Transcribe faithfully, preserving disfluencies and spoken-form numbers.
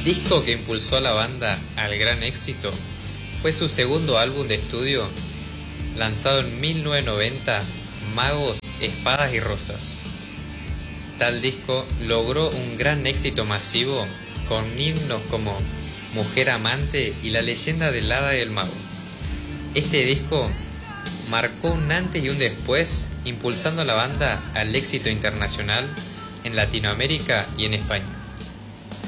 disco que impulsó a la banda al gran éxito fue su segundo álbum de estudio, lanzado en mil novecientos noventa, Magos, Espadas y Rosas. Tal disco logró un gran éxito masivo con himnos como Mujer Amante y La Leyenda del Hada y el Mago. Este disco marcó un antes y un después, impulsando a la banda al éxito internacional en Latinoamérica y en España.